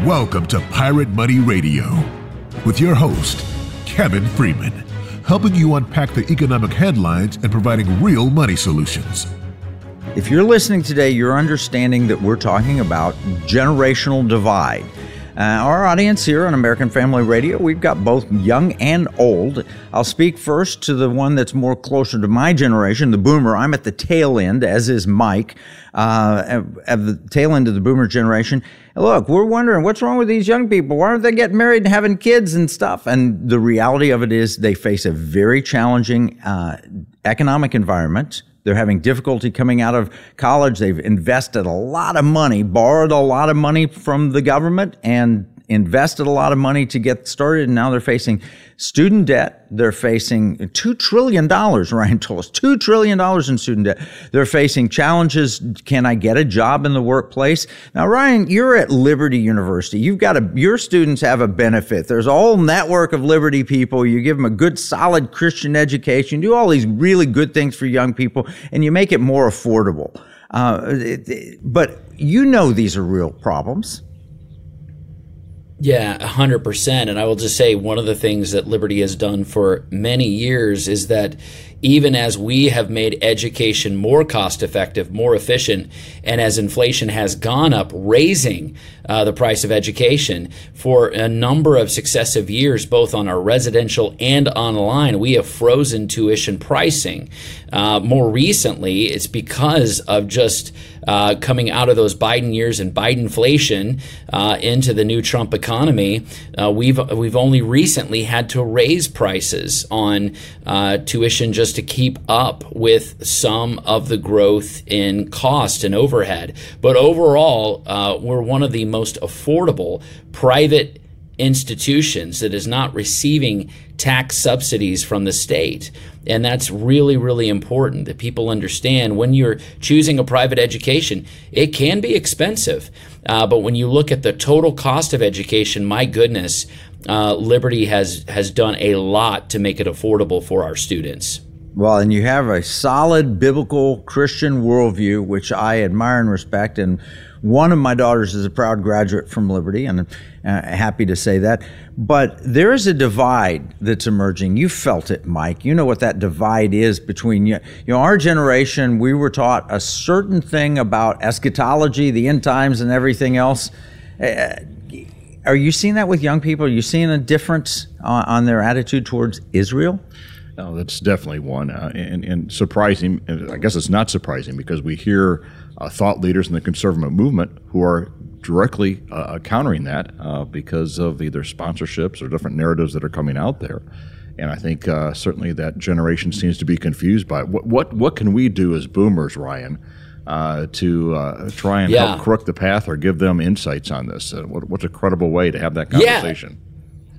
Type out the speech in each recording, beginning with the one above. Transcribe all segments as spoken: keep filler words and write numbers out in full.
Welcome to Pirate Money Radio with your host, Kevin Freeman, helping you unpack the economic headlines and providing real money solutions. If you're listening today, you're understanding that we're talking about generational divide. Uh, our audience here on American Family Radio, we've got both young and old. I'll speak first to the one that's more closer to my generation, the boomer. I'm at the tail end, as is Mike, uh, at the tail end of the boomer generation. Look, we're wondering, what's wrong with these young people? Why aren't they getting married and having kids and stuff? And the reality of it is they face a very challenging uh, economic environment. They're having difficulty coming out of college. They've invested a lot of money, borrowed a lot of money from the government, and invested a lot of money to get started. And now they're facing student debt. They're facing two trillion dollars, Ryan told us, two trillion dollars in student debt. They're facing challenges. Can I get a job in the workplace? Now, Ryan, you're at Liberty University. You've got a, your students have a benefit. There's a whole network of Liberty people. You give them a good, solid Christian education, do all these really good things for young people, and you make it more affordable. Uh, it, it, but you know these are real problems. Yeah, one hundred percent. And I will just say one of the things that Liberty has done for many years is that even as we have made education more cost effective, more efficient, and as inflation has gone up, raising uh, the price of education for a number of successive years, both on our residential and online, we have frozen tuition pricing. Uh, more recently, it's because of just uh, coming out of those Biden years and Bidenflation uh, into the new Trump economy. Uh, we've we've only recently had to raise prices on uh, tuition just to keep up with some of the growth in cost and overhead. But overall, uh, we're one of the most affordable private institutions that is not receiving tax subsidies from the state. And that's really, really important that people understand when you're choosing a private education, it can be expensive. Uh, but when you look at the total cost of education, my goodness, uh, Liberty has, has done a lot to make it affordable for our students. Well, and you have a solid biblical Christian worldview, which I admire and respect. And one of my daughters is a proud graduate from Liberty, and I'm uh, happy to say that. But there is a divide that's emerging. You felt it, Mike. You know what that divide is between you. You know, our generation, we were taught a certain thing about eschatology, the end times, and everything else. Uh, are you seeing that with young people? Are you seeing a difference on, on their attitude towards Israel? No, that's definitely one. Uh, and, and surprising, I guess it's not surprising because we hear uh, thought leaders in the conservative movement who are directly uh, countering that uh, because of either sponsorships or different narratives that are coming out there. And I think uh, certainly that generation seems to be confused by it. What, what, what can we do as boomers, Ryan, uh, to uh, try and yeah. help correct the path or give them insights on this? Uh, what, what's a credible way to have that conversation? Yeah.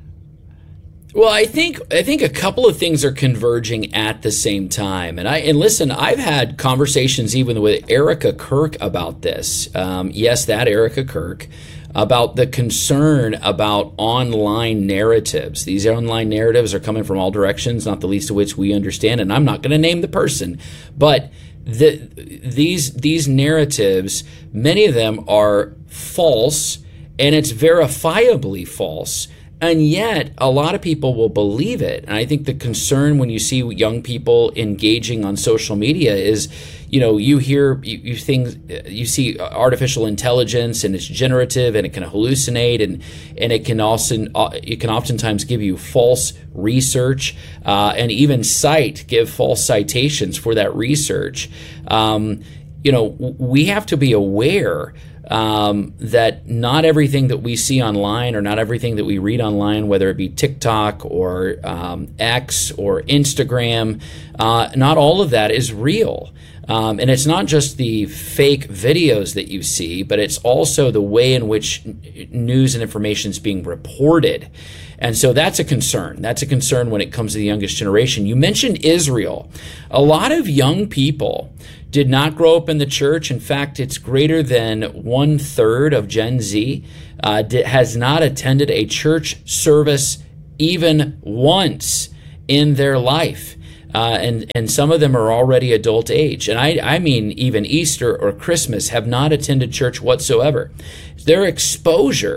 Well, I think I think a couple of things are converging at the same time, and I and listen. I've had conversations even with Erica Kirk about this. Um, yes, that Erica Kirk about the concern about online narratives. These online narratives are coming from all directions, not the least of which we understand. And I'm not going to name the person, but the, these these narratives, many of them are false, and it's verifiably false. And yet, a lot of people will believe it. And I think the concern when you see young people engaging on social media is, you know, you hear you, you things, you see artificial intelligence, and it's generative, and it can hallucinate, and and it can also it can oftentimes give you false research, uh, and even cite give false citations for that research. Um, you know, we have to be aware Um, that not everything that we see online or not everything that we read online, whether it be TikTok or um, X or Instagram, uh, not all of that is real. Um, and it's not just the fake videos that you see, but it's also the way in which news and information is being reported. And so that's a concern. That's a concern when it comes to the youngest generation. You mentioned Israel. A lot of young people did not grow up in the church. In fact, it's greater than one third of Gen Z uh, has not attended a church service even once in their life. Uh, and, and some of them are already adult age. And I, I mean, even Easter or Christmas have not attended church whatsoever. Their exposure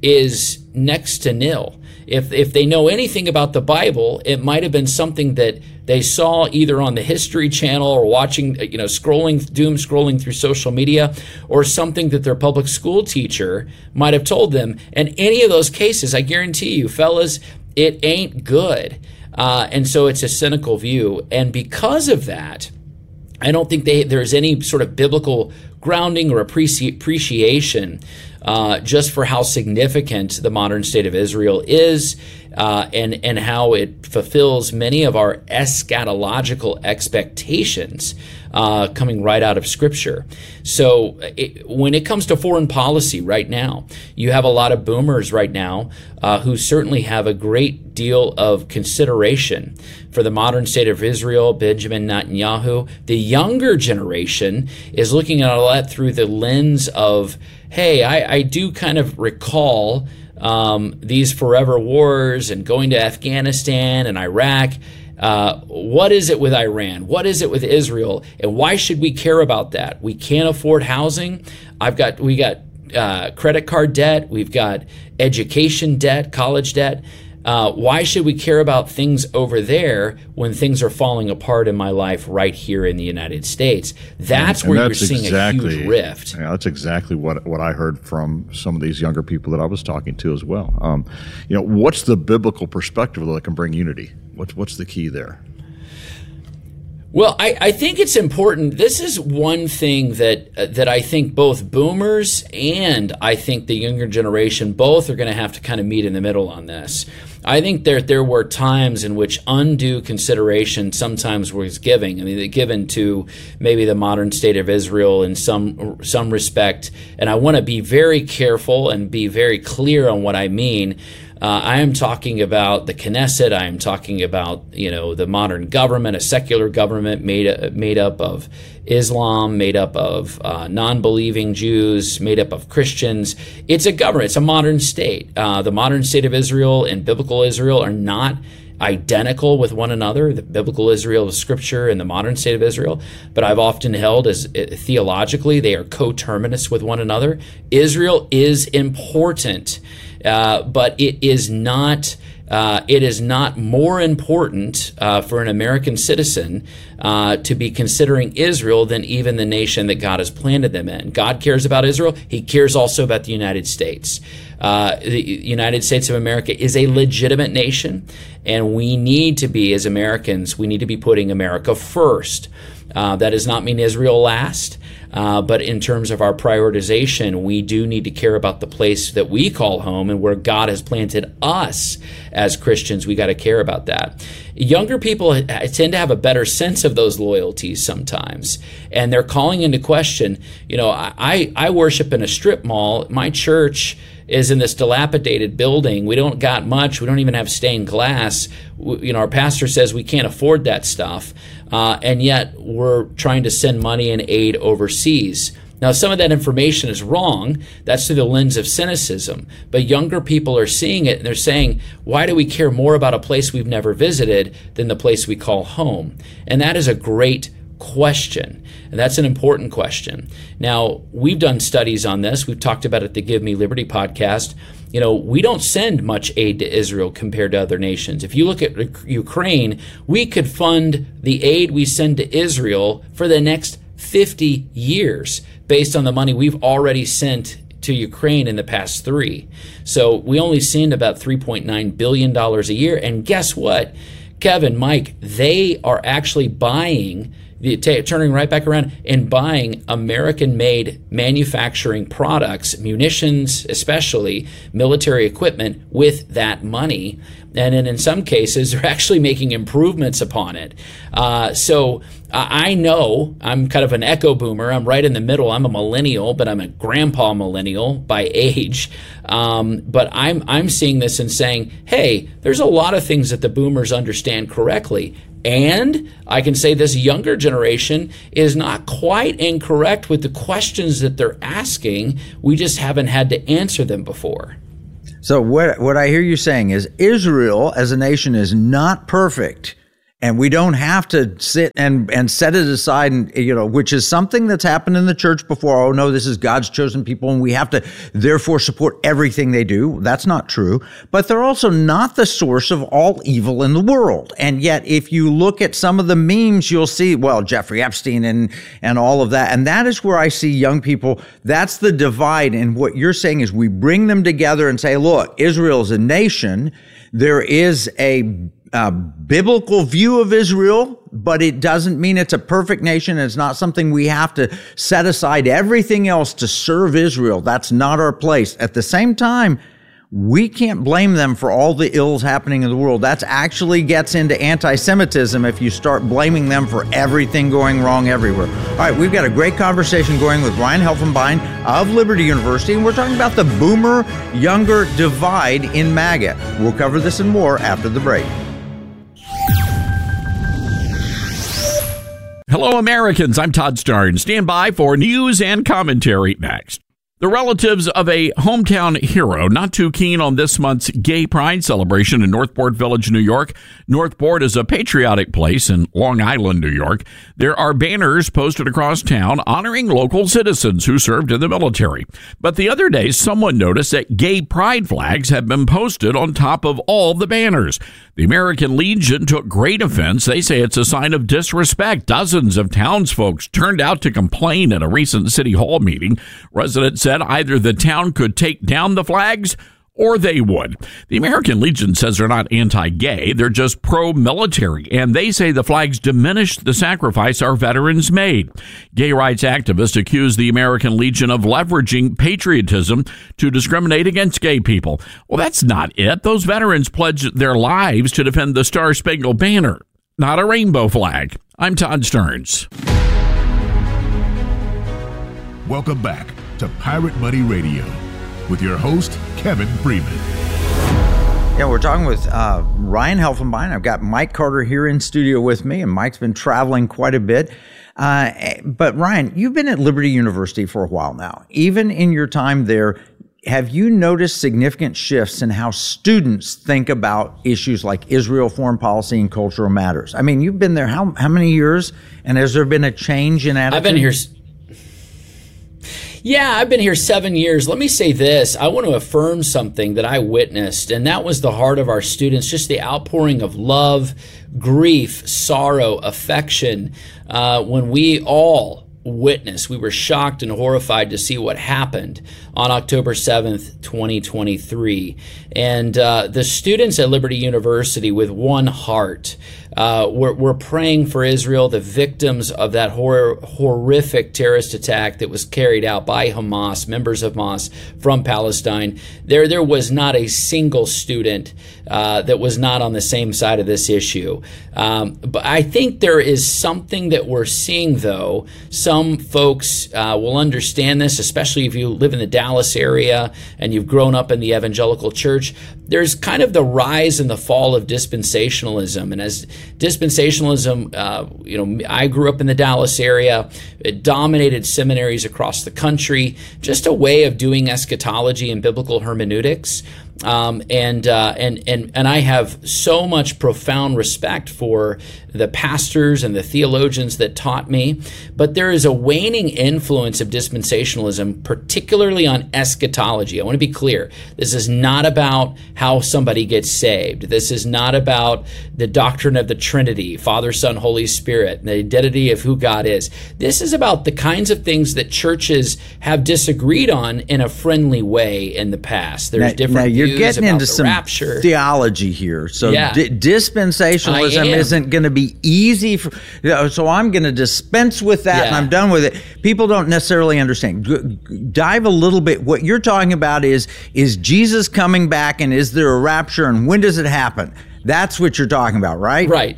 is next to nil. If if they know anything about the Bible, it might have been something that they saw either on the History Channel or watching, you know, scrolling, doom scrolling through social media, or something that their public school teacher might have told them. And any of those cases, I guarantee you, fellas, it ain't good. Uh, and so it's a cynical view. And because of that, I don't think they, there's any sort of biblical grounding or appreci- appreciation uh, just for how significant the modern state of Israel is, uh, and, and how it fulfills many of our eschatological expectations uh, coming right out of Scripture. So it, when it comes to foreign policy right now, you have a lot of boomers right now uh, who certainly have a great deal of consideration for the modern state of Israel, Benjamin Netanyahu. The younger generation is looking at all that through the lens of, hey, I, I do kind of recall um, these forever wars and going to Afghanistan and Iraq. Uh, what is it with Iran? What is it with Israel? And why should we care about that? We can't afford housing. I've got, we got uh, credit card debt. We've got education debt, college debt. Uh, why should we care about things over there when things are falling apart in my life right here in the United States? That's and, where and that's you're seeing exactly, a huge rift. Yeah, that's exactly what what I heard from some of these younger people that I was talking to as well. Um, you know, what's the biblical perspective that can bring unity? What's what's the key there? Well, I, I think it's important. This is one thing that uh, that I think both boomers and I think the younger generation both are going to have to kind of meet in the middle on this. I think there there were times in which undue consideration sometimes was given. I mean, given to maybe the modern state of Israel in some some respect. And I want to be very careful and be very clear on what I mean. Uh, I am talking about the Knesset. I am talking about, you know, the modern government, a secular government made uh, made up of Islam, made up of uh, non-believing Jews, made up of Christians. It's a government. It's a modern state. Uh, the modern state of Israel and biblical Israel are not identical with one another, the biblical Israel of Scripture and the modern state of Israel, but I've often held as uh, theologically they are coterminous with one another. Israel is important, uh, but it is not uh, it is not more important uh, for an American citizen uh, to be considering Israel than even the nation that God has planted them in. God cares about Israel. He cares also about the United States. Uh, the United States of America is a legitimate nation, and we need to be, as Americans, we need to be putting America first. Uh, that does not mean Israel last, uh, but in terms of our prioritization, we do need to care about the place that we call home and where God has planted us as Christians. We got to care about that. Younger people tend to have a better sense of those loyalties sometimes, and they're calling into question, you know, I, I worship in a strip mall. My church is in this dilapidated building. We don't got much. We don't even have stained glass. We, you know, our pastor says we can't afford that stuff, uh, and yet we're trying to send money and aid overseas. Now, some of that information is wrong. That's through the lens of cynicism. But younger people are seeing it, and they're saying, why do we care more about a place we've never visited than the place we call home? And that is a great question. And that's an important question. Now, we've done studies on this. We've talked about it at the Give Me Liberty podcast. You know, we don't send much aid to Israel compared to other nations. If you look at Ukraine, we could fund the aid we send to Israel for the next fifty years based on the money we've already sent to Ukraine in the past three. So we only send about three point nine billion dollars a year. And guess what? Kevin, Mike, they are actually buying, t- turning right back around and buying American-made manufacturing products, munitions especially, military equipment with that money. And then in some cases, they're actually making improvements upon it. Uh, so uh, I know I'm kind of an echo boomer. I'm right in the middle. I'm a millennial, but I'm a grandpa millennial by age. Um, but I'm I'm seeing this and saying, hey, there's a lot of things that the boomers understand correctly. And I can say this younger generation is not quite incorrect with the questions that they're asking. We just haven't had to answer them before. So what what I hear you saying is Israel as a nation is not perfect, And we don't have to sit and, and set it aside, and, you know, which is something that's happened in the church before. Oh, no, this is God's chosen people, and we have to therefore support everything they do. That's not true. But they're also not the source of all evil in the world. And yet, if you look at some of the memes, you'll see, well, Jeffrey Epstein and, and all of that. And that is where I see young people. That's the divide. And what you're saying is we bring them together and say, look, Israel is a nation. There is a a biblical view of Israel, but it doesn't mean it's a perfect nation. It's not something we have to set aside everything else to serve Israel. That's not our place. At the same time, we can't blame them for all the ills happening in the world. That actually gets into anti-Semitism if you start blaming them for everything going wrong everywhere. All right, we've got a great conversation going with Ryan Helfenbein of Liberty University, and we're talking about the boomer-younger divide in MAGA. We'll cover this and more after the break. Hello, Americans. I'm Todd Starnes. Stand by for news and commentary next. The relatives of a hometown hero not too keen on this month's Gay Pride celebration in Northport Village, New York. Northport is a patriotic place in Long Island, New York. There are banners posted across town honoring local citizens who served in the military. But the other day, someone noticed that gay pride flags have been posted on top of all the banners. The American Legion took great offense. They say it's a sign of disrespect. Dozens of townsfolk turned out to complain at a recent City Hall meeting. Residents said either the town could take down the flags or they would. The American Legion says they're not anti-gay. They're just pro-military, and they say the flags diminish the sacrifice our veterans made. Gay rights activists accuse the American Legion of leveraging patriotism to discriminate against gay people. Well, that's not it. Those veterans pledged their lives to defend the Star-Spangled Banner, not a rainbow flag. I'm Todd Starnes. Welcome back to Pirate Money Radio with your host, Kevin Freeman. Yeah, we're talking with uh, Ryan Helfenbein. I've got Mike Carter here in studio with me, and Mike's been traveling quite a bit. Uh, but Ryan, you've been at Liberty University for a while now. Even in your time there, have you noticed significant shifts in how students think about issues like Israel, foreign policy, and cultural matters? I mean, you've been there how how many years, and has there been a change in attitude? I've been here... Yeah, I've been here seven years. Let me say this. I want to affirm something that I witnessed, and that was the heart of our students, just the outpouring of love, grief, sorrow, affection. Uh, when we all witnessed, we were shocked and horrified to see what happened on October seventh, twenty twenty-three. And uh, the students at Liberty University, with one heart, uh, were, were praying for Israel, the victims of that hor- horrific terrorist attack that was carried out by Hamas, members of Hamas from Palestine. There, there was not a single student uh, that was not on the same side of this issue. Um, but I think there is something that we're seeing, though. Some folks uh, will understand this, especially if you live in the Dallas area and you've grown up in the evangelical church. There's kind of the rise and the fall of dispensationalism. And as dispensationalism, uh, you know, I grew up in the Dallas area. It dominated seminaries across the country, just a way of doing eschatology and biblical hermeneutics. Um, and, uh, and, and, and I have so much profound respect for the pastors and the theologians that taught me. But there is a waning influence of dispensationalism, particularly on eschatology. I want to be clear. This is not about how somebody gets saved. This is not about the doctrine of the Trinity, Father, Son, Holy Spirit, the identity of who God is. This is about the kinds of things that churches have disagreed on in a friendly way in the past. There's now, different now you're views getting about into the some rapture. theology here. So Yeah. di- dispensationalism isn't going to be easy. For, you know, so I'm going to dispense with that, Yeah. and I'm done with it. People don't necessarily understand. G- g- dive a little bit. What you're talking about is, is Jesus coming back, and is there a rapture, and when does it happen? That's what you're talking about, right? Right.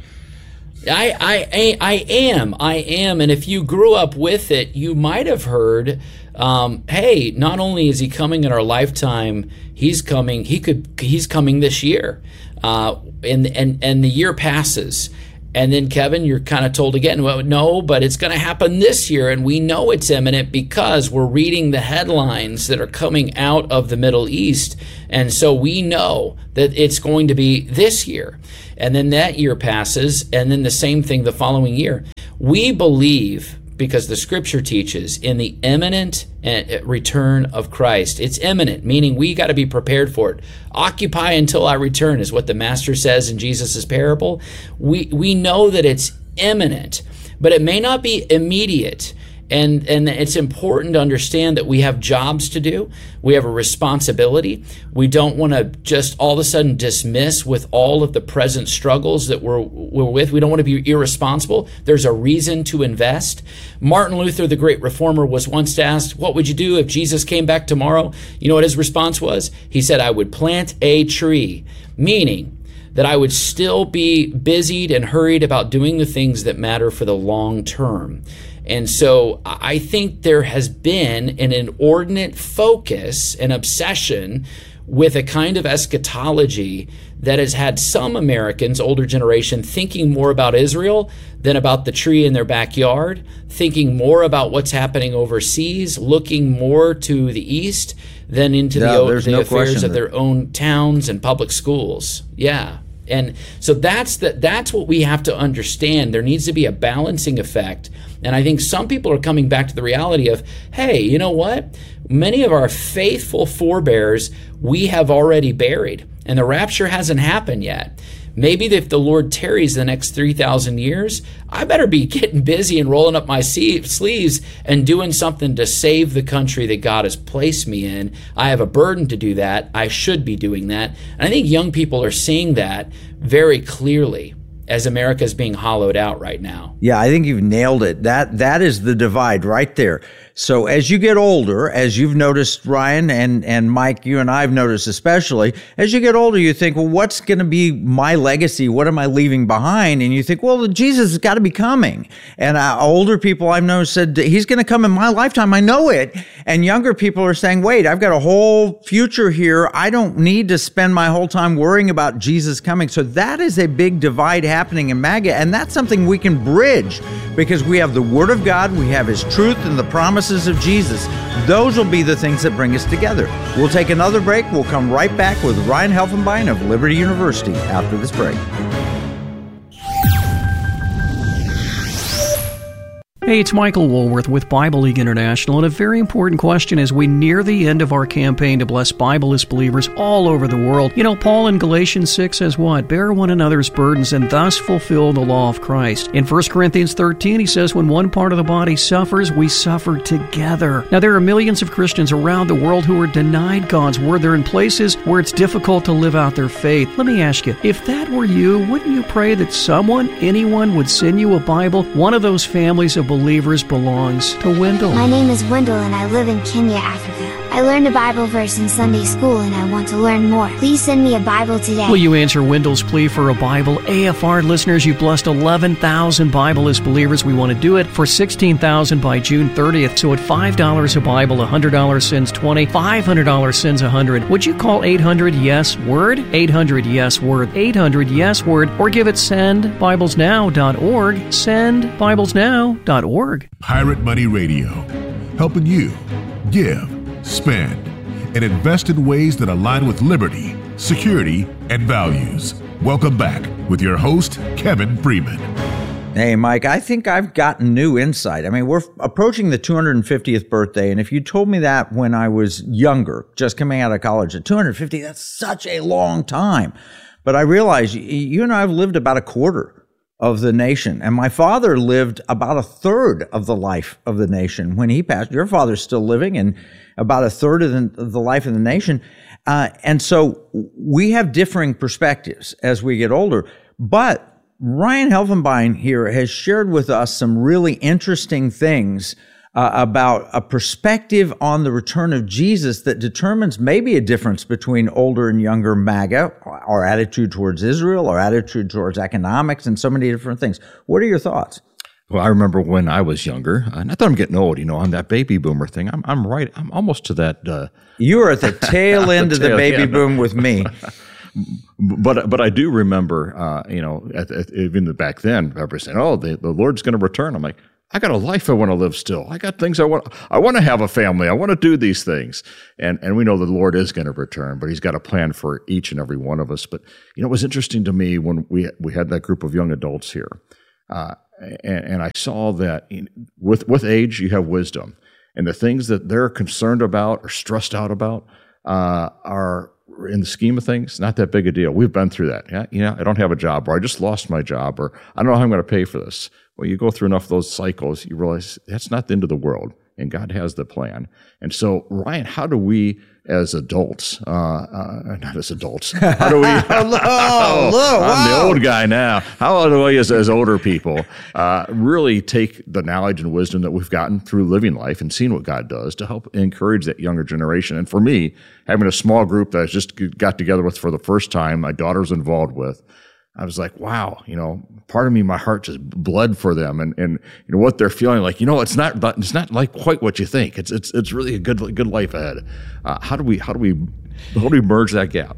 I, I, I am. I am. And if you grew up with it, you might have heard, um, hey, not only is he coming in our lifetime, he's coming, he could, he's coming this year. Uh, and, and, and the year passes. And then, Kevin, you're kind of told again, well, no, but it's going to happen this year. And we know it's imminent because we're reading the headlines that are coming out of the Middle East. And so we know that it's going to be this year. And then that year passes, and then the same thing the following year. We believe, because the scripture teaches, in the imminent return of Christ. It's imminent, meaning we got to be prepared for it. Occupy until I return is what the master says in Jesus' parable. We we know that it's imminent, but it may not be immediate. And and it's important to understand that we have jobs to do. We have a responsibility. We don't want to just all of a sudden dismiss with all of the present struggles that we're, we're with. We don't want to be irresponsible. There's a reason to invest. Martin Luther, the great reformer, was once asked, what would you do if Jesus came back tomorrow? You know what his response was? He said, I would plant a tree, meaning that I would still be busied and hurried about doing the things that matter for the long term. And so I think there has been an inordinate focus and obsession with a kind of eschatology that has had some Americans, older generation, thinking more about Israel than about the tree in their backyard, thinking more about what's happening overseas, looking more to the east than into no, the, the no affairs of that. their own towns and public schools. Yeah. And so that's the, that's what we have to understand. There needs to be a balancing effect. And I think some people are coming back to the reality of, hey, you know what? Many of our faithful forebears we have already buried, and the rapture hasn't happened yet. Maybe if the Lord tarries the next three thousand years, I better be getting busy and rolling up my sleeves and doing something to save the country that God has placed me in. I have a burden to do that. I should be doing that. And I think young people are seeing that very clearly as America is being hollowed out right now. Yeah, I think you've nailed it. That that is the divide right there. So as you get older, as you've noticed, Ryan and, and Mike, you and I have noticed especially, as you get older, you think, well, what's going to be my legacy? What am I leaving behind? And you think, well, Jesus has got to be coming. And uh, older people I've known said, he's going to come in my lifetime. I know it. And younger people are saying, wait, I've got a whole future here. I don't need to spend my whole time worrying about Jesus coming. So that is a big divide happening in MAGA. And that's something we can bridge because we have the Word of God, we have His truth and the promises of Jesus. Those will be the things that bring us together. We'll take another break. We'll come right back with Ryan Helfenbein of Liberty University after this break. Hey, it's Michael Woolworth with Bible League International, and a very important question as we near the end of our campaign to bless Bibleless believers all over the world. You know, Paul in Galatians six says what? Bear one another's burdens and thus fulfill the law of Christ. In First Corinthians thirteen, he says when one part of the body suffers, we suffer together. Now, there are millions of Christians around the world who are denied God's word. They're in places where it's difficult to live out their faith. Let me ask you, if that were you, wouldn't you pray that someone, anyone, would send you a Bible? One of those families of believers belongs to Wendell. My name is Wendell and I live in Kenya, Africa. I learned a Bible verse in Sunday school and I want to learn more. Please send me a Bible today. Will you answer Wendell's plea for a Bible? A F R listeners, you've blessed eleven thousand Bibleless believers. We want to do it for sixteen thousand by June thirtieth. So at five dollars a Bible, one hundred dollars sends twenty, five hundred dollars sends one hundred. Would you call eight hundred yes word? eight hundred yes word. eight hundred yes word. Or give it send bibles now dot org. send bibles now dot org. Pirate Money Radio, helping you give, spend, and invest in ways that align with liberty, security, and values. Welcome back with your host, Kevin Freeman. Hey, Mike, I think I've gotten new insight. I mean, we're approaching the two hundred fiftieth birthday, and if you told me that when I was younger, just coming out of college, at two hundred fifty, that's such a long time. But I realize you and I have lived about a quarter of the nation. And my father lived about a third of the life of the nation when he passed. Your father's still living and about a third of the, of the life of the nation. Uh, and so we have differing perspectives as we get older. But Ryan Helfenbein here has shared with us some really interesting things uh, about a perspective on the return of Jesus that determines maybe a difference between older and younger MAGA, our attitude towards Israel, our attitude towards economics, and so many different things. What are your thoughts? Well, I remember when I was younger, and I thought I'm getting old, you know, on that baby boomer thing. I'm I'm right. I'm almost to that. Uh, you are at the tail end of the tail, baby yeah, boom with me. But but I do remember, uh, you know, at, at, even back then, everybody saying, "Oh, the, the Lord's going to return." I'm like, I got a life I want to live still. I got things I want. I want to have a family. I want to do these things. And and we know the Lord is going to return, but He's got a plan for each and every one of us. But you know, it was interesting to me when we we had that group of young adults here, uh, and, and I saw that in, with with age you have wisdom, and the things that they're concerned about or stressed out about uh, are, in the scheme of things, not that big a deal. We've been through that. Yeah, you know, I don't have a job, or I just lost my job, or I don't know how I'm going to pay for this. Well, you go through enough of those cycles, you realize that's not the end of the world, and God has the plan. And so, Ryan, how do we, as adults, uh, uh, not as adults, how do we? Hello, hello, I'm wow. the old guy now. How do we, as, as older people, uh, really take the knowledge and wisdom that we've gotten through living life and seeing what God does to help encourage that younger generation? And for me, having a small group that I just got together with for the first time, my daughter's involved with, I was like, wow, you know, part of me, my heart just bled for them, and, and you know what they're feeling like. You know, it's not it's not like quite what you think. It's it's it's really a good good life ahead. Uh, how do we how do we how do we merge that gap?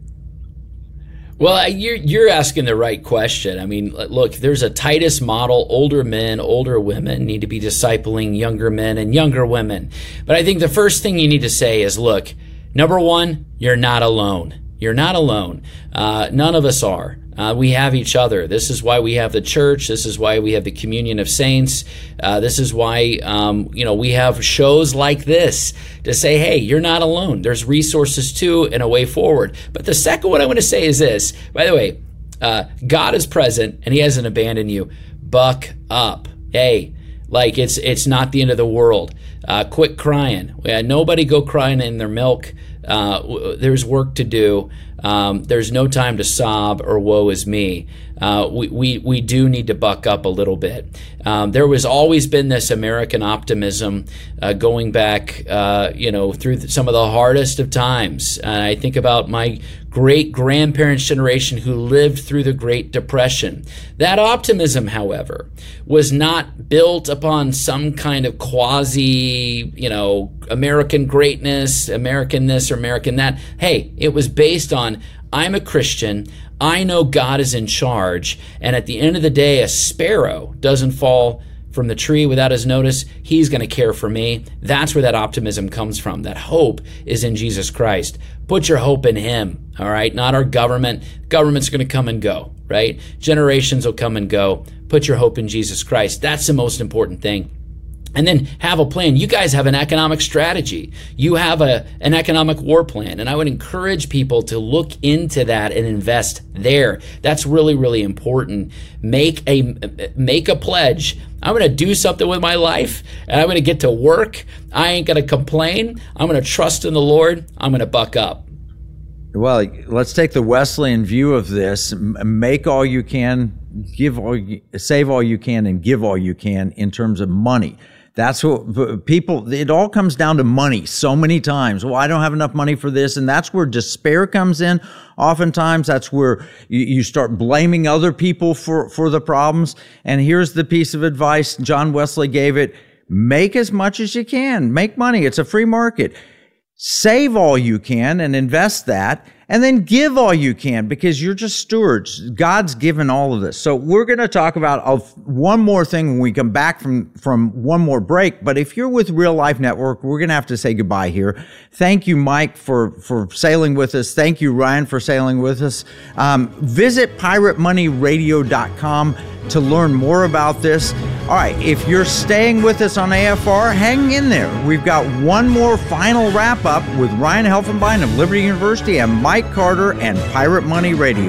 Well, you're you're asking the right question. I mean, look, there's a Titus model. Older men, older women need to be discipling younger men and younger women. But I think the first thing you need to say is, look, number one, you're not alone. You're not alone. Uh, none of us are. Uh, we have each other. This is why we have the church. This is why we have the communion of saints. Uh, this is why, um, you know, we have shows like this to say, hey, you're not alone. There's resources too and a way forward. But the second one I want to say is this. By the way, uh, God is present and He hasn't abandoned you. Buck up. Hey, like it's it's not the end of the world. Uh, quit crying. Yeah, nobody go crying in their milk. Uh, there's work to do. Um, there's no time to sob or woe is me. Uh, we, we, we do need to buck up a little bit. Um, there was always been this American optimism uh, going back, uh, you know, through some of the hardest of times. Uh, I think about my great-grandparents' generation who lived through the Great Depression. That optimism, however, was not built upon some kind of quasi, you know, American greatness, American this or American that. Hey, it was based on, I'm a Christian, I know God is in charge, and at the end of the day, a sparrow doesn't fall from the tree without His notice. He's going to care for me. That's where that optimism comes from. That hope is in Jesus Christ. Put your hope in Him, all right? Not our government. Government's going to come and go, right? Generations will come and go. Put your hope in Jesus Christ. That's the most important thing. And then have a plan. You guys have an economic strategy. You have a an economic war plan. And I would encourage people to look into that and invest there. That's really, really important. Make a make a pledge. I'm going to do something with my life, and I'm going to get to work. I ain't going to complain. I'm going to trust in the Lord. I'm going to buck up. Well, let's take the Wesleyan view of this. Make all you can, give all you, save all you can, and give all you can in terms of money. That's what people, it all comes down to money so many times. Well, I don't have enough money for this. And that's where despair comes in. Oftentimes, that's where you, you start blaming other people for, for the problems. And here's the piece of advice John Wesley gave it. Make as much as you can. Make money. It's a free market. Save all you can and invest that, and then give all you can, because you're just stewards. God's given all of this. So we're going to talk about uh, one more thing when we come back from, from one more break. But if you're with Real Life Network, we're going to have to say goodbye here. Thank you, Mike, for, for sailing with us. Thank you, Ryan, for sailing with us. Um, visit pirate money radio dot com to learn more about this. All right, if you're staying with us on A F R, hang in there. We've got one more final wrap-up with Ryan Helfenbein of Liberty University and Mike Carter and Pirate Money Radio.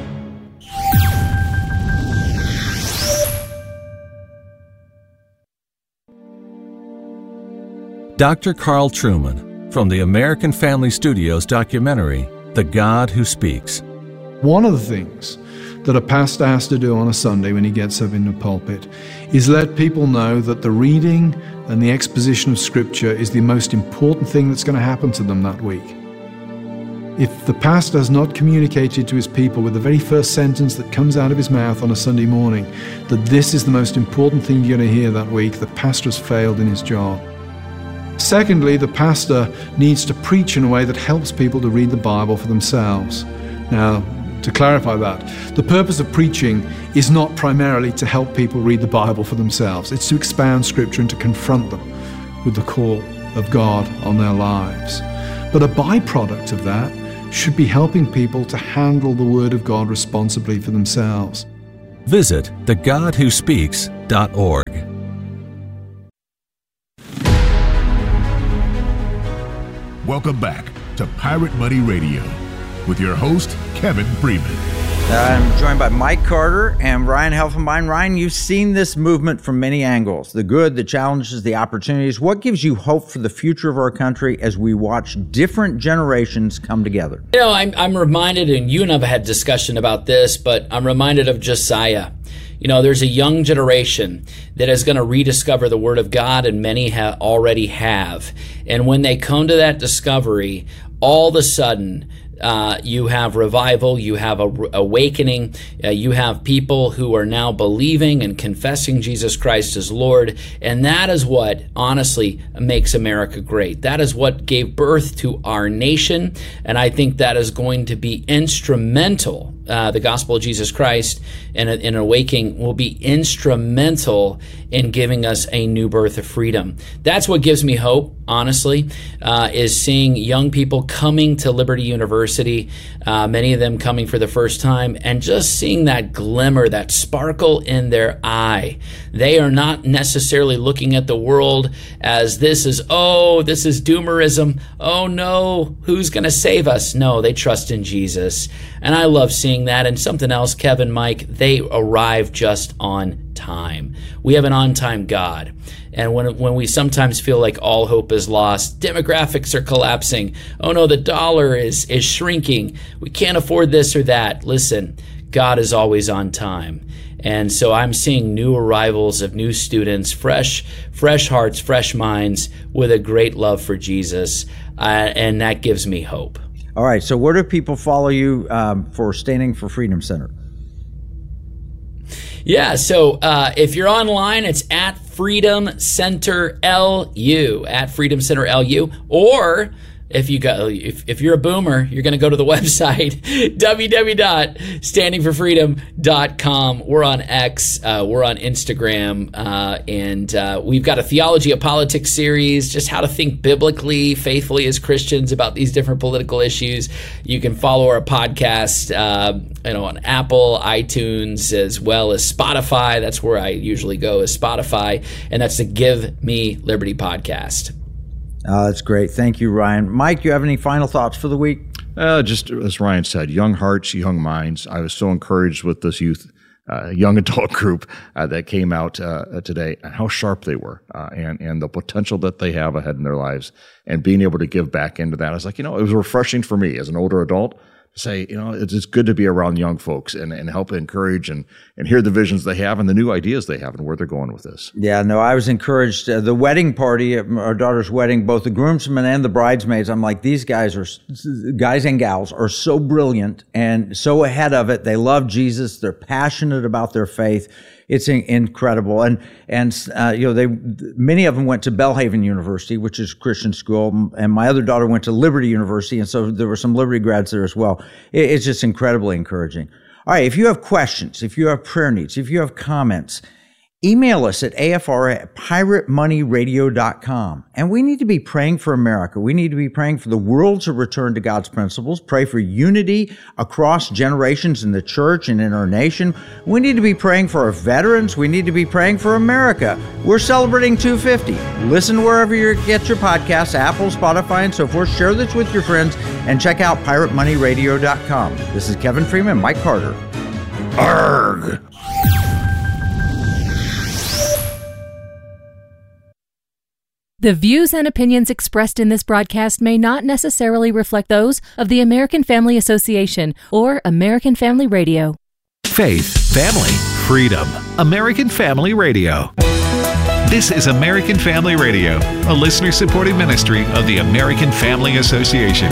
Doctor Carl Trueman from the American Family Studios documentary, The God Who Speaks. One of the things that a pastor has to do on a Sunday when he gets up in the pulpit is let people know that the reading and the exposition of Scripture is the most important thing that's going to happen to them that week. If the pastor has not communicated to his people with the very first sentence that comes out of his mouth on a Sunday morning that this is the most important thing you're going to hear that week, the pastor has failed in his job. Secondly, the pastor needs to preach in a way that helps people to read the Bible for themselves. Now, to clarify that. The purpose of preaching is not primarily to help people read the Bible for themselves. It's to expound Scripture and to confront them with the call of God on their lives. But a byproduct of that should be helping people to handle the Word of God responsibly for themselves. Visit the god who speaks dot org. Welcome back to Pirate Money Radio with your host, Kevin Freeman. I'm joined by Mike Carter and Ryan Helfenbein. Ryan, you've seen this movement from many angles, the good, the challenges, the opportunities. What gives you hope for the future of our country as we watch different generations come together? You know, I'm, I'm reminded, and you and I have had discussion about this, but I'm reminded of Josiah. You know, there's a young generation that is going to rediscover the Word of God, and many ha- already have. And when they come to that discovery, all of a sudden, Uh, you have revival, you have a r- awakening, uh, you have people who are now believing and confessing Jesus Christ as Lord, and that is what, honestly, makes America great. That is what gave birth to our nation, and I think that is going to be instrumental. Uh, the gospel of Jesus Christ and an awakening will be instrumental in giving us a new birth of freedom. That's what gives me hope, honestly, uh, is seeing young people coming to Liberty University, uh, many of them coming for the first time, and just seeing that glimmer, that sparkle in their eye. They are not necessarily looking at the world as this is, oh, this is doomerism. Oh, no, who's going to save us? No, they trust in Jesus. And I love seeing that. And something else, Kevin, Mike, they arrive just on time. We have an on-time God. And when when we sometimes feel like all hope is lost, demographics are collapsing, oh no, the dollar is is shrinking, we can't afford this or that. Listen, God is always on time. And so I'm seeing new arrivals of new students, fresh fresh hearts, fresh minds, with a great love for Jesus. Uh, and that gives me hope. All right, so where do people follow you um, for Standing for Freedom Center? Yeah, so uh, if you're online, it's at Freedom Center L U, at Freedom Center L U, or if you go, if, if you're a boomer, you're going to go to the website w w w dot standing for freedom dot com. We're on X, uh, we're on Instagram, uh, and uh, we've got a Theology of Politics series, just how to think biblically, faithfully as Christians about these different political issues. You can follow our podcast, uh, you know, on Apple, iTunes, as well as Spotify. That's where I usually go, is Spotify, and that's the Give Me Liberty podcast. Uh, that's great. Thank you, Ryan. Mike, you have any final thoughts for the week? Uh, just as Ryan said, young hearts, young minds. I was so encouraged with this youth, uh, young adult group uh, that came out uh, today, and how sharp they were, uh, and and the potential that they have ahead in their lives, and being able to give back into that. I was like, you know, it was refreshing for me as an older adult to say, you know, it's, it's good to be around young folks and, and help encourage and, and hear the visions they have and the new ideas they have and where they're going with this. Yeah, no, I was encouraged. Uh, the wedding party at our daughter's wedding, both the groomsmen and the bridesmaids, I'm like, these guys are, guys and gals are so brilliant and so ahead of it. They love Jesus. They're passionate about their faith. It's in, incredible. And, and, uh, you know, they, many of them went to Belhaven University, which is a Christian school. And my other daughter went to Liberty University. And so there were some Liberty grads there as well. It, it's just incredibly encouraging. All right. If you have questions, if you have prayer needs, if you have comments, email us at A F R at pirate money radio dot com. And we need to be praying for America. We need to be praying for the world to return to God's principles, pray for unity across generations in the church and in our nation. We need to be praying for our veterans. We need to be praying for America. We're celebrating two fifty. Listen wherever you get your podcasts, Apple, Spotify, and so forth. Share this with your friends and check out pirate money radio dot com. This is Kevin Freeman, Mike Carter. Arg! The views and opinions expressed in this broadcast may not necessarily reflect those of the American Family Association or American Family Radio. Faith, family, freedom. American Family Radio. This is American Family Radio, a listener-supported ministry of the American Family Association.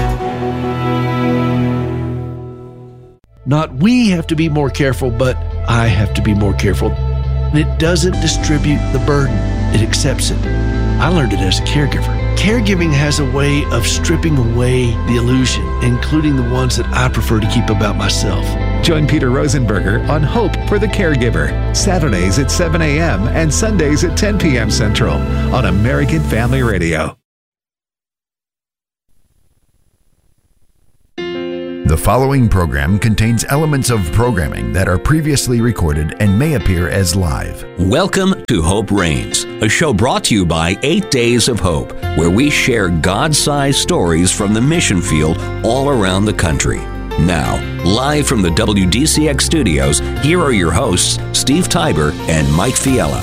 Not we have to be more careful, but I have to be more careful. It doesn't distribute the burden. It accepts it. I learned it as a caregiver. caregiving has a way of stripping away the illusion, including the ones that I prefer to keep about myself. Join Peter Rosenberger on Hope for the Caregiver, Saturdays at seven a.m. and Sundays at ten p.m. Central on American Family Radio. The following program contains elements of programming that are previously recorded and may appear as live. Welcome to Hope Reigns, a show brought to you by Eight Days of Hope, where we share God-sized stories from the mission field all around the country. Now, live from the W D C X studios, here are your hosts, Steve Tiber and Mike Fiala.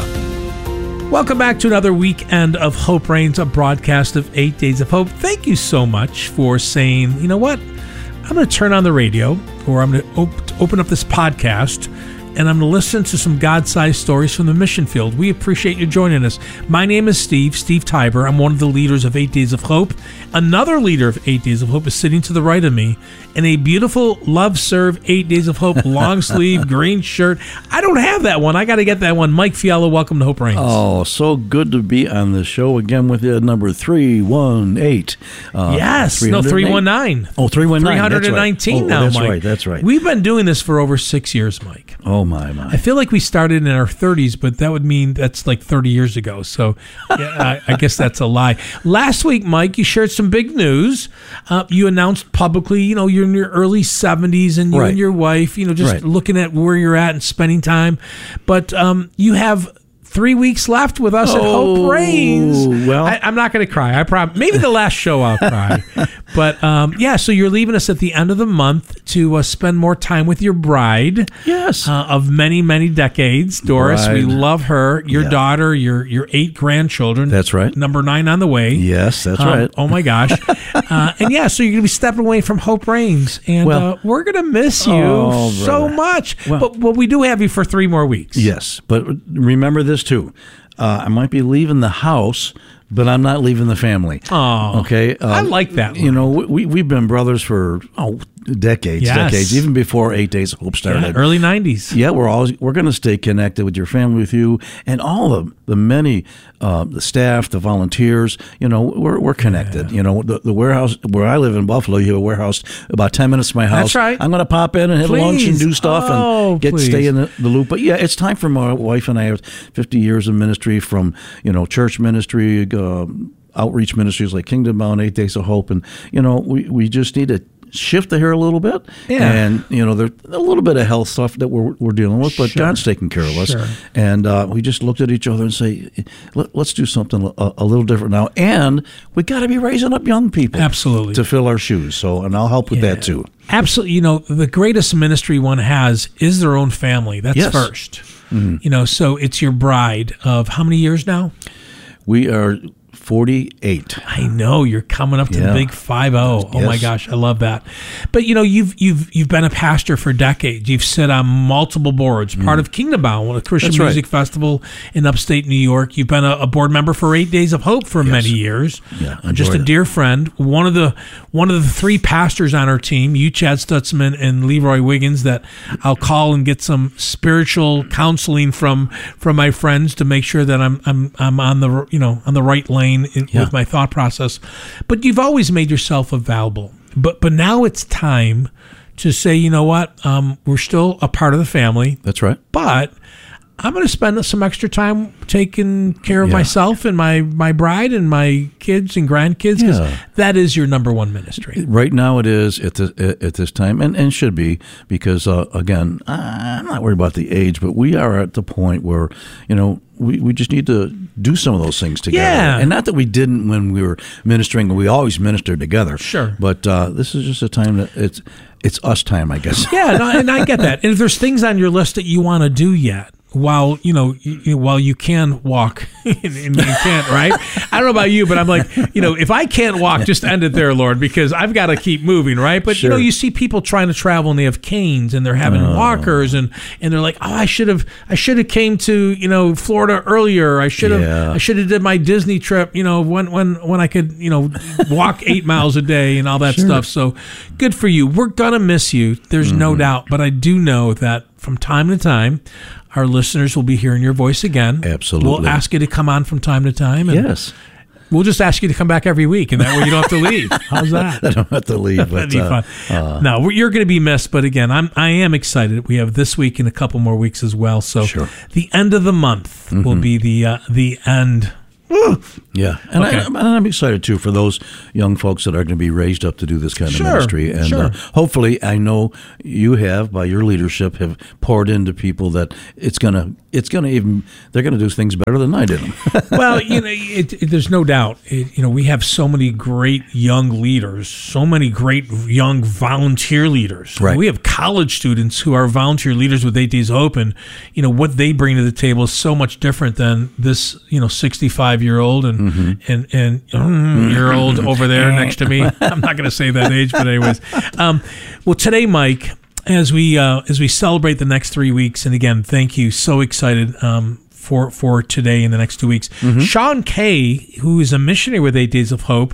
Welcome back to another weekend of Hope Reigns, a broadcast of Eight Days of Hope. Thank you so much for saying, you know what? I'm going to turn on the radio, or I'm going to op- open up this podcast, and I'm going to listen to some God-sized stories from the mission field. We appreciate you joining us. My name is Steve, Steve Tiber. I'm one of the leaders of Eight Days of Hope. Another leader of Eight Days of Hope is sitting to the right of me in a beautiful Love Serve Eight Days of Hope long sleeve green shirt. I don't have that one. I got to get that one. Mike Fiala, welcome to Hope Reigns. Oh, so good to be on the show again with you. Number three one eight. Uh, yes, no, three one nine. Oh, three one nine. three hundred nineteen that's right. now, oh, that's Mike. That's right, that's right. We've been doing this for over six years, Mike. Oh, my, my. I feel like we started in our thirties, but that would mean that's like thirty years ago. So yeah, I, I guess that's a lie. Last week, Mike, you shared some big news. Uh, you announced publicly, you know, you're in your early seventies and you right. and your wife, you know, just right. looking at where you're at and spending time. But um, you have three weeks left with us oh, at Hope Reigns. Well, I, I'm not going to cry. I promise. Maybe the last show I'll cry. But um, yeah, so you're leaving us at the end of the month to uh, spend more time with your bride. Yes, uh, of many many decades, Doris. Bride. We love her. Your yeah. daughter. Your your eight grandchildren. That's right. Number nine on the way. Yes, that's um, right. Oh my gosh. uh, and yeah, so you're going to be stepping away from Hope Reigns, and well, uh, we're going to miss you oh, so much. Well, but but we do have you for three more weeks. Yes, but remember this too. Uh, I might be leaving the house, but I'm not leaving the family. Oh, okay. Uh, I like that. You know, we we've been brothers for oh decades, yes. decades, even before Eight Days of Hope started. Yeah, early nineties. Yeah, we're always we're going to stay connected with your family, with you, and all the the many uh, the staff, the volunteers. You know, we're we're connected. Yeah. You know, the, the warehouse where I live in Buffalo, you have a warehouse about ten minutes from my house. That's right. I'm going to pop in and have please. lunch and do stuff oh, and get please. stay in the, the loop. But yeah, it's time for my wife and I have fifty years of ministry, from you know church ministry, uh, outreach ministries like Kingdom Bound, Eight Days of Hope, and you know we we just need to shift the hair a little bit, yeah. and you know there's a little bit of health stuff that we're we're dealing with, but sure. God's taking care of us, sure. and uh, we just looked at each other and say, Let, let's do something a, a little different now, and we got to be raising up young people, absolutely, to fill our shoes. So, and I'll help with yeah. that too. Absolutely, you know the greatest ministry one has is their own family. That's yes. first, mm-hmm. you know. So it's your bride of how many years now? We are forty-eight. I know you're coming up to yeah. the big five oh. Oh yes. my gosh, I love that. But you know, you've you've you've been a pastor for decades. You've sit on multiple boards, part mm. of Kingdom Bound, a Christian That's music right. festival in upstate New York. You've been a, a board member for Eight Days of Hope for yes. many years. Yeah, uh, just a it. dear friend. One of the one of the three pastors on our team, you, Chad Stutzman, and Leroy Wiggins, that I'll call and get some spiritual counseling from from my friends to make sure that I'm I'm I'm on the you know on the right lane in, yeah. with my thought process. But you've always made yourself available. But but now it's time to say, you know what, um, we're still a part of the family. That's right. But I'm going to spend some extra time taking care of yeah. myself and my, my bride and my kids and grandkids, because yeah. that is your number one ministry. Right now it is at, the, at this time, and, and should be, because, uh, again, I'm not worried about the age, but we are at the point where, you know, we, we just need to do some of those things together. Yeah. And not that we didn't when we were ministering. We always ministered together. Sure. But uh, this is just a time that it's it's us time, I guess. Yeah, no, and I get that. And if there's things on your list that you want to do yet, while you know, you, while you can walk, and you can't, right? I don't know about you, but I'm like, you know, if I can't walk, just end it there, Lord, because I've got to keep moving, right? But sure. you know, you see people trying to travel and they have canes and they're having oh. walkers, and, and they're like, oh, I should have, I should have came to you know Florida earlier. I should have, yeah. I should have did my Disney trip, you know, when when when I could, you know, walk eight miles a day and all that sure. stuff. So good for you. We're gonna miss you. There's mm-hmm. no doubt, but I do know that from time to time, our listeners will be hearing your voice again. Absolutely. We'll ask you to come on from time to time. And, yes. We'll just ask you to come back every week, and that way you don't have to leave. How's that? I don't have to leave. But, That'd be uh, fun. uh, no, you're going to be missed. But again, I'm I am excited. We have this week and a couple more weeks as well. So Sure. the end of the month Mhm. will be the uh, the end. Yeah, and, Okay. I, and I'm excited too for those young folks that are going to be raised up to do this kind of Sure, ministry, and sure. uh, hopefully, I know you have, by your leadership, have poured into people that it's gonna, it's gonna even, they're gonna do things better than I did them. Well, you know, it, it, there's no doubt. It, you know, we have so many great young leaders, so many great young volunteer leaders. Right. We have college students who are volunteer leaders with Eight Days of Hope, and you know what they bring to the table is so much different than this, you know, sixty-five year old and Mm-hmm. and and mm, year old over there next to me. I'm not going to say that age, but anyways. Um, well, today, Mike, as we uh, as we celebrate the next three weeks, and again, thank you. So excited. Um, For, for today and the next two weeks. Mm-hmm. Sean Kay, who is a missionary with Eight Days of Hope,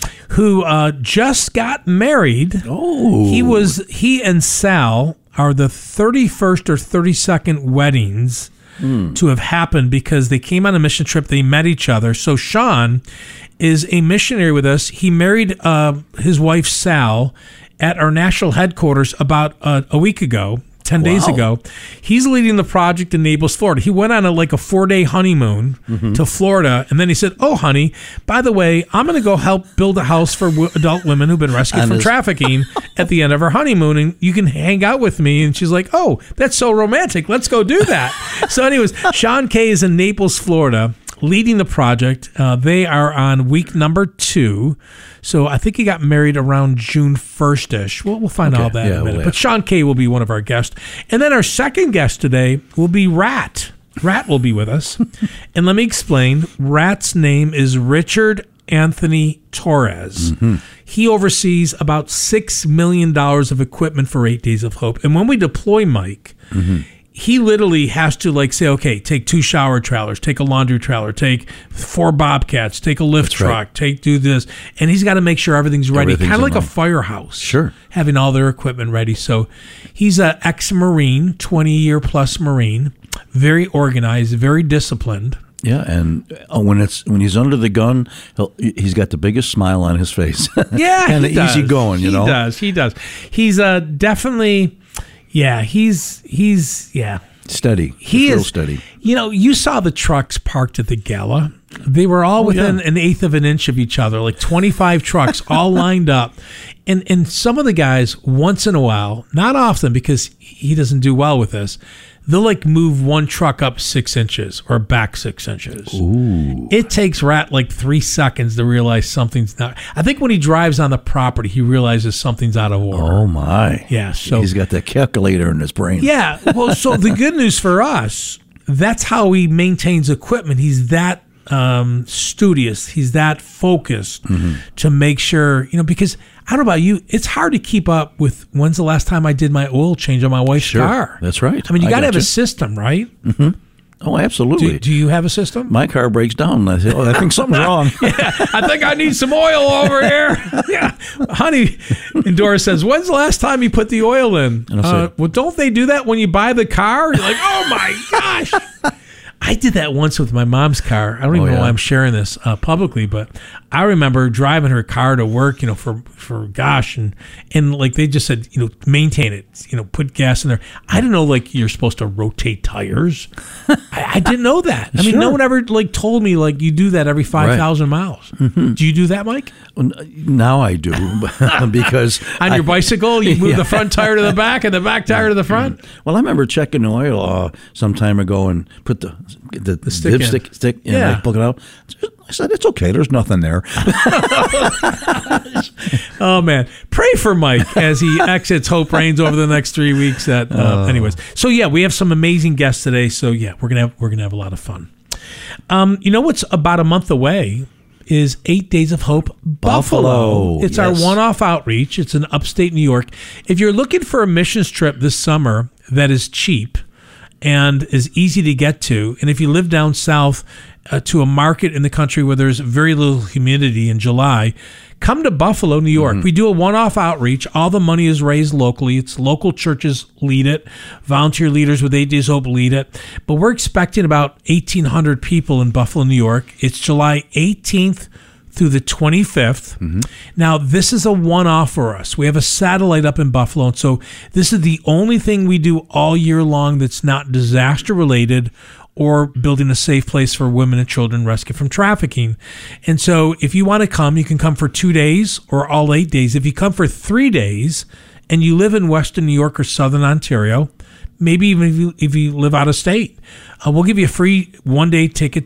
who uh, just got married. Oh. He was he and Sal are the thirty-first or thirty-second weddings Hmm. to have happened because they came on a mission trip. They met each other. So Sean is a missionary with us. He married uh, his wife, Sal, at our national headquarters about uh, a week ago. Ten days Wow. ago. He's leading the project in Naples, Florida. He went on a, like a four-day honeymoon Mm-hmm. to Florida, and then he said, oh, honey, by the way, I'm going to go help build a house for w- adult women who've been rescued And from his- trafficking at the end of our honeymoon, and you can hang out with me. And she's like, oh, that's so romantic. Let's go do that. So anyways, Sean Kay is in Naples, Florida, leading the project. Uh, they are on week number two. So I think he got married around June first-ish. We'll, we'll find Okay. all that in Yeah, a minute. we'll- But Sean Kay will be one of our guests. And then our second guest today will be Rat. Rat will be with us. And let me explain. Rat's name is Richard Anthony Torres. Mm-hmm. He oversees about six million dollars of equipment for Eight Days of Hope. And when we deploy Mike, Mm-hmm. he literally has to like say, okay, take two shower trailers, take a laundry trailer, take four Bobcats, take a lift That's truck, right. take do this. And he's got to make sure everything's ready. Everything's Kind of in like a line. firehouse. Sure. Having all their equipment ready. So he's an ex-Marine, twenty-year plus Marine, very organized, very disciplined. Yeah, and uh, when it's when he's under the gun, he'll, he's got the biggest smile on his face. Yeah, and he does. easy going. You he know, He does. He does. He's uh, definitely, yeah. He's he's yeah. steady. He Just real is steady. You know, you saw the trucks parked at the gala. They were all Oh, within yeah. an eighth of an inch of each other, like twenty-five trucks all lined up. And and some of the guys, once in a while, not often because he doesn't do well with this, they'll like move one truck up six inches or back six inches. Ooh. It takes Rat like three seconds to realize something's not. I think when he drives on the property, he realizes something's out of order. Oh my! Yeah, so he's got that calculator in his brain. yeah. Well, so the good news for us, that's how he maintains equipment. He's that um, studious. He's that focused Mm-hmm. to make sure, you know, because I don't know about you, it's hard to keep up with when's the last time I did my oil change on my wife's Sure. car. That's right. I mean, you I got to have gotcha. a system, right? Mm-hmm. Oh, absolutely. Do, do you have a system? My car breaks down. And I say, oh, I think something's wrong. Yeah, I think I need some oil over here. Yeah, honey. And Doris says, "When's the last time you put the oil in?" And I'll Uh, say- well, don't they do that when you buy the car? You're like, "Oh my gosh!" I did that once with my mom's car. I don't even Oh, know yeah. why I'm sharing this uh, publicly, but I remember driving her car to work. You know, for for gosh, and and like they just said, you know, maintain it. You know, put gas in there. I didn't know like you're supposed to rotate tires. I, I didn't know that. I mean, no Sure. one ever like told me like you do that every five thousand miles. Mm-hmm. Do you do that, Mike? Now I do because On your I- bicycle, you move Yeah. the front tire to the back and the back tire to the front. Well, I remember checking the oil uh, some time ago and put the the, the stick in. dipstick stick and Yeah. I plug it out. I said, it's okay. There's nothing there. Oh man, pray for Mike as he exits Hope Reigns over the next three weeks. That, uh, Oh. anyways. So yeah, we have some amazing guests today. So yeah, we're gonna have we're gonna have a lot of fun. Um, you know what's about a month away is Eight Days of Hope Buffalo. Buffalo, It's yes. our one-off outreach. It's in upstate New York. If you're looking for a missions trip this summer that is cheap and is easy to get to, and if you live down south uh, to a market in the country where there's very little humidity in July, come to Buffalo, New York. Mm-hmm. We do a one-off outreach. All the money is raised locally. It's local churches lead it. Volunteer leaders with Eight Days Hope lead it. But we're expecting about eighteen hundred people in Buffalo, New York. It's July eighteenth through the twenty-fifth. Mm-hmm. Now, this is a one-off for us. We have a satellite up in Buffalo, and so this is the only thing we do all year long that's not disaster-related or building a safe place for women and children rescued from trafficking. And so if you want to come, you can come for two days or all eight days. If you come for three days and you live in Western New York or Southern Ontario, maybe even if you, if you live out of state, uh, we'll give you a free one-day ticket